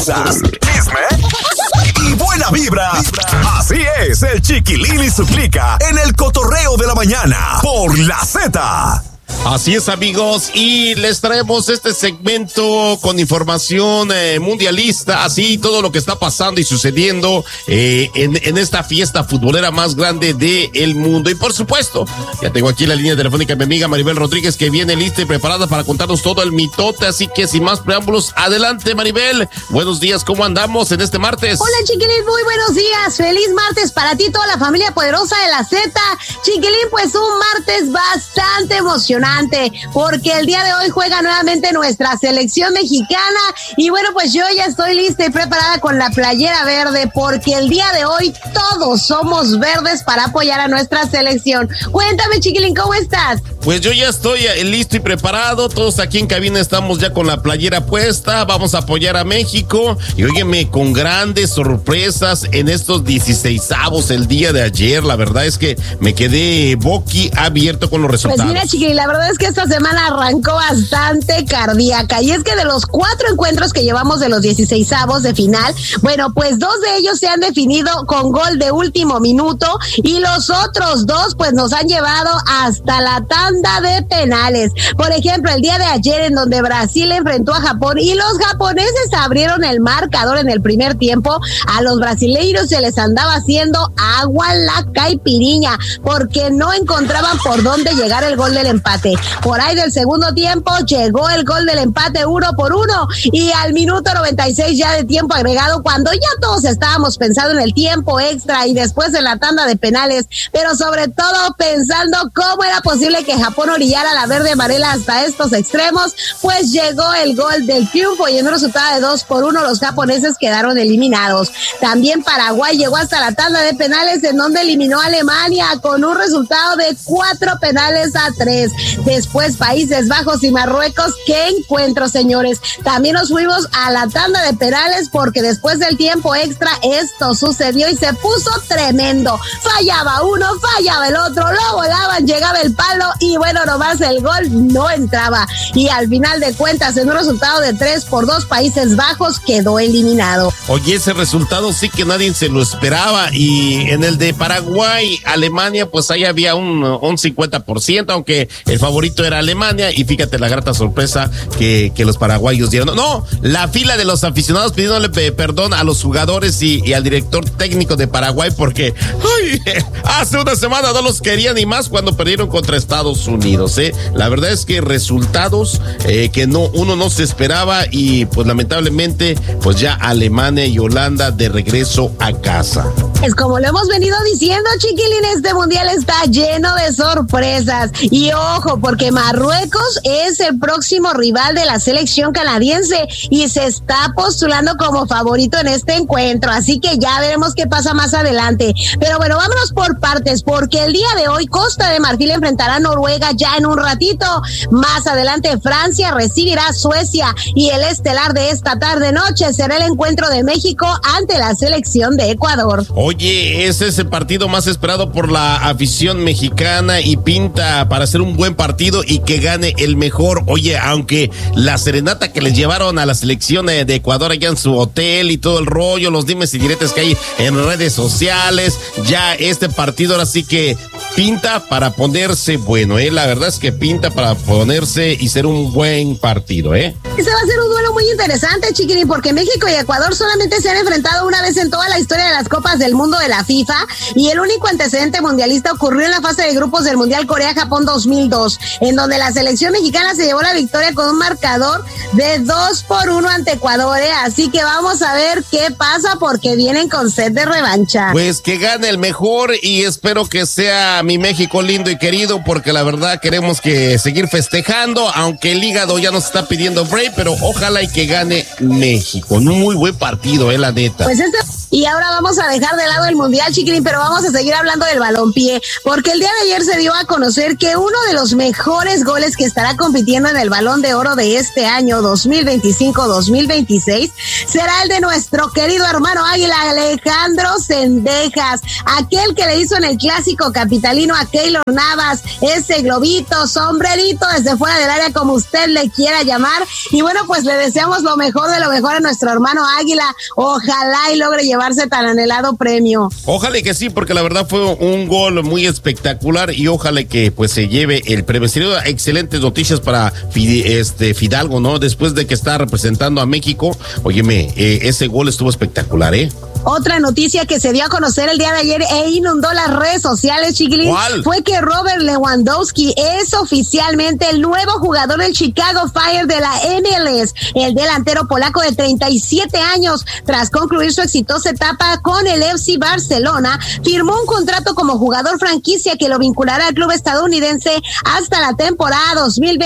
risas, chisme y buena vibra. Así es, el Chiquilín y su clica en el cotorreo de la mañana por la Z. Así es, amigos, y les traemos este segmento con información mundialista, así todo lo que está pasando y sucediendo en esta fiesta futbolera más grande del mundo. Y por supuesto, ya tengo aquí la línea telefónica mi amiga Maribel Rodríguez, que viene lista y preparada para contarnos todo el mitote, así que sin más preámbulos, adelante, Maribel. Buenos días, ¿cómo andamos en este martes? Hola, Chiquilín, muy buenos días, feliz martes para ti, toda la familia poderosa de la Z. Chiquilín, pues un martes bastante emocionante, porque el día de hoy juega nuevamente nuestra selección mexicana, y bueno, pues yo ya estoy lista y preparada con la playera verde, porque el día de hoy todos somos verdes para apoyar a nuestra selección. Cuéntame, Chiquilín, ¿cómo estás? Pues yo ya estoy listo y preparado, todos aquí en cabina estamos ya con la playera puesta, vamos a apoyar a México, y óyeme, con grandes sorpresas en estos 16avos el día de ayer. La verdad es que me quedé boquiabierto con los resultados. Pues mira, Chiquilín, la verdad es que esta semana arrancó bastante cardíaca, y es que de los 4 encuentros que llevamos de los 16avos de final, bueno, pues 2 de ellos se han definido con gol de último minuto, y los otros 2 pues nos han llevado hasta la tanda de penales. Por ejemplo, el día de ayer, en donde Brasil enfrentó a Japón y los japoneses abrieron el marcador en el primer tiempo, a los brasileiros se les andaba haciendo agua la caipiriña, porque no encontraban por dónde llegar el gol del empate. Por ahí del segundo tiempo llegó el gol del empate 1-1, y al minuto 96 ya de tiempo agregado, cuando ya todos estábamos pensando en el tiempo extra y después en la tanda de penales, pero sobre todo pensando cómo era posible que Japón orillara la verde amarela hasta estos extremos, pues llegó el gol del triunfo, y en un resultado de 2-1 los japoneses quedaron eliminados. También Paraguay llegó hasta la tanda de penales, en donde eliminó a Alemania con un resultado de 4-3. Después Países Bajos y Marruecos. ¡Qué encuentro, señores! También nos fuimos a la tanda de penales, porque después del tiempo extra esto sucedió y se puso tremendo. Fallaba uno, fallaba el otro, lo volaban, llegaba el palo y bueno, nomás el gol no entraba. Y al final de cuentas, en un resultado de 3-2, Países Bajos quedó eliminado. Oye, ese resultado sí que nadie se lo esperaba, y en el de Paraguay, Alemania, pues ahí había un 50%, aunque el favorito era Alemania, y fíjate la grata sorpresa que los paraguayos dieron. No, la fila de los aficionados pidiéndole perdón a los jugadores y al director técnico de Paraguay, porque hace una semana no los querían, y más cuando perdieron contra Estados Unidos. La verdad es que resultados que uno no se esperaba, y pues lamentablemente pues ya Alemania y Holanda de regreso a casa. Es como lo hemos venido diciendo, Chiquilín, este mundial está lleno de sorpresas. Y ojo, porque Marruecos es el próximo rival de la selección canadiense y se está postulando como favorito en este encuentro. Así que ya veremos qué pasa más adelante. Pero bueno, vámonos por partes, porque el día de hoy Costa de Marfil enfrentará a Noruega ya en un ratito. Más adelante Francia recibirá a Suecia, y el estelar de esta tarde-noche será el encuentro de México ante la selección de Ecuador. Oye, ese es el partido más esperado por la afición mexicana, y pinta para ser un buen partido y que gane el mejor. Oye, aunque la serenata que les llevaron a la selección de Ecuador allá en su hotel y todo el rollo, los dimes y diretes que hay en redes sociales, ya este partido ahora sí que pinta para ponerse bueno, la verdad es que pinta para ponerse y ser un buen partido, Ese va a ser un duelo muy interesante, Chiquilín, porque México y Ecuador solamente se han enfrentado una vez en toda la historia de las Copas del Mundo de la FIFA, y el único antecedente mundialista ocurrió en la fase de grupos del Mundial Corea-Japón 2002, en donde la selección mexicana se llevó la victoria con un marcador de 2-1 ante Ecuador, Así que vamos a ver qué pasa, porque vienen con sed de revancha. Pues que gane el mejor, y espero que sea mi México lindo y querido, porque la verdad queremos que seguir festejando, aunque el hígado ya nos está pidiendo break, pero ojalá y que gane México. Un muy buen partido, la neta. Pues Y ahora vamos a dejar de lado el Mundial, Chiquilín, pero vamos a seguir hablando del balompié, porque el día de ayer se dio a conocer que uno de los mejores goles que estará compitiendo en el Balón de Oro de este año 2025-2026 será el de nuestro querido hermano Águila, Alejandro Zendejas, aquel que le hizo en el clásico capitalino a Keylor Navas, ese globito, sombrerito desde fuera del área, como usted le quiera llamar. Y bueno, pues le deseamos lo mejor de lo mejor a nuestro hermano Águila. Ojalá y logre llevarse tan anhelado premio. Ojalá que sí, porque la verdad fue un gol muy espectacular y ojalá que pues se lleve el premio. Sería excelentes noticias para Fidalgo, ¿no? Después de que está representando a México. Óyeme, ese gol estuvo espectacular, ¿eh? Otra noticia que se dio a conocer el día de ayer e inundó las redes sociales, Chiquilín, fue que Robert Lewandowski es oficialmente el nuevo jugador del Chicago Fire de la MLS. El delantero polaco de 37 años, tras concluir su exitosa etapa con el FC Barcelona, firmó un contrato como jugador franquicia que lo vinculará al club estadounidense hasta la temporada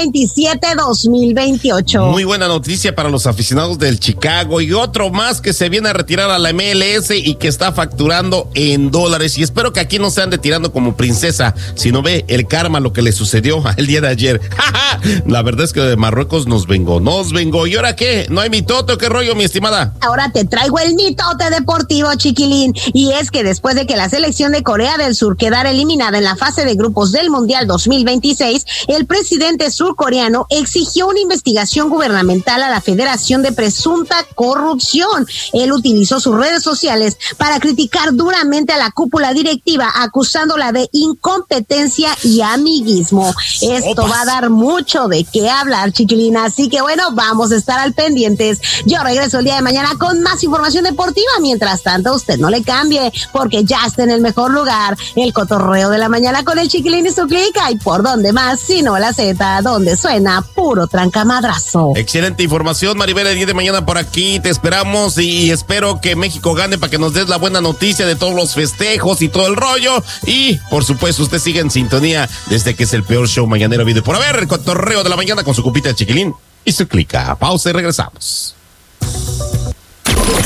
2027-2028. Muy buena noticia para los aficionados del Chicago, y otro más que se viene a retirar a la MLS y que está facturando en dólares, y espero que aquí no se ande tirando como princesa, sino ve el karma lo que le sucedió el día de ayer. La verdad es que de Marruecos nos vengó. ¿Y ahora qué? ¿No hay mitote? ¿Qué rollo, mi estimada? Ahora te traigo el mitote deportivo, Chiquilín, y es que después de que la selección de Corea del Sur quedara eliminada en la fase de grupos del Mundial 2026, el presidente surcoreano exigió una investigación gubernamental a la Federación de presunta corrupción. Él utilizó sus redes sociales para criticar duramente a la cúpula directiva, acusándola de incompetencia y amiguismo. Esto va a dar mucho de qué hablar, Chiquilina, así que bueno, vamos a estar al pendientes. Yo regreso el día de mañana con más información deportiva. Mientras tanto, usted no le cambie, porque ya está en el mejor lugar, el cotorreo de la mañana con el Chiquilín y su clica. Y por dónde más, sino la Z, donde suena puro trancamadrazo. Excelente información, Maribel, el día de mañana por aquí te esperamos, y espero que México gane para que nos des la buena noticia de todos los festejos y todo el rollo. Y por supuesto, usted sigue en sintonía desde que es el peor show mañanero habido por haber, el cotorreo de la mañana con su cupita de Chiquilín y su clica. Pausa y regresamos.